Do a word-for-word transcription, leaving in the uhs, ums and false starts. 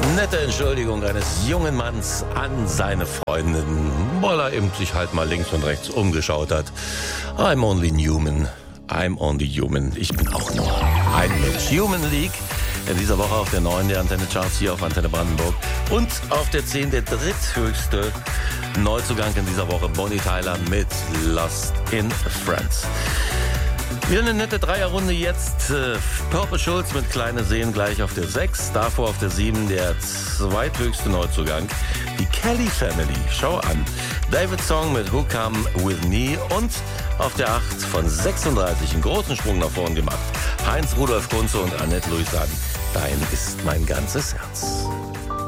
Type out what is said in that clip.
nette Entschuldigung eines jungen Manns an seine Freundin, weil er eben sich halt mal links und rechts umgeschaut hat. I'm only human, I'm only human. Ich bin auch nur ein Mensch. Human League in dieser Woche auf der neun der Antenne Charts hier auf Antenne Brandenburg und auf der zehn der dritthöchste Neuzugang in dieser Woche, Bonnie Tyler mit Lost in Friends. Wieder eine nette Dreierrunde jetzt. Äh, Purple Schulz mit Kleine Seen gleich auf der sechs. Davor auf der sieben der zweithöchste Neuzugang. Die Kelly Family. Schau an. David Song mit Who Come With Me. Und auf der acht von sechsunddreißig einen großen Sprung nach vorn gemacht. Heinz Rudolf Kunze und Annette Louisan. Dein ist mein ganzes Herz.